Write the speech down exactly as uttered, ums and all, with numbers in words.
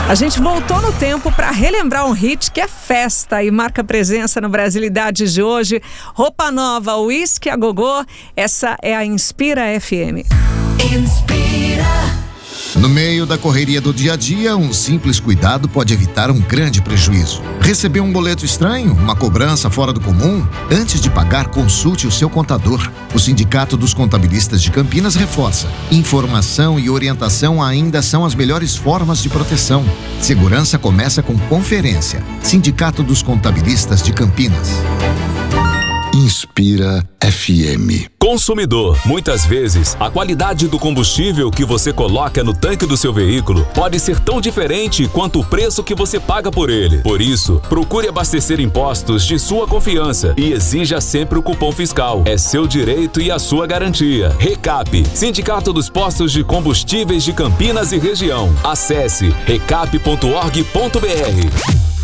A gente voltou no tempo para relembrar um hit que é festa e marca presença no Brasilidades de hoje. Roupa nova, uísque a gogô. Essa é a Inspira F M. Inspira. No meio da correria do dia a dia, um simples cuidado pode evitar um grande prejuízo. Receber um boleto estranho, uma cobrança fora do comum? Antes de pagar, consulte o seu contador. O Sindicato dos Contabilistas de Campinas reforça: informação e orientação ainda são as melhores formas de proteção. Segurança começa com conferência. Sindicato dos Contabilistas de Campinas. Inspira F M. Consumidor, muitas vezes a qualidade do combustível que você coloca no tanque do seu veículo pode ser tão diferente quanto o preço que você paga por ele. Por isso, procure abastecer em postos de sua confiança e exija sempre o cupom fiscal. É seu direito e a sua garantia. Recap, Sindicato dos Postos de Combustíveis de Campinas e Região. Acesse recap ponto org ponto br.